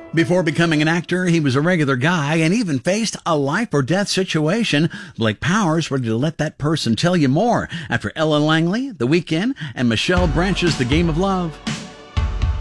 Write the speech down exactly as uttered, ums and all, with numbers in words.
Before becoming an actor, he was a regular guy and even faced a life or death situation. Blake Powers ready to let that person tell you more after Ella Langley, The Weeknd, and Michelle Branch's The Game of Love.